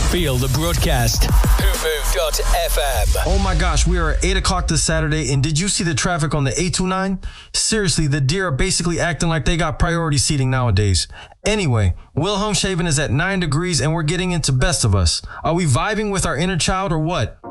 Feel the broadcast. Hoopoo.fm. Oh my gosh, we are at 8 o'clock this Saturday, and did you see the traffic on the 829? Seriously, the deer are basically acting like they got priority seating nowadays. Anyway, Wilhelm Shaven is at 9 degrees, and we're getting into Best of Us. Are we vibing with our inner child or what?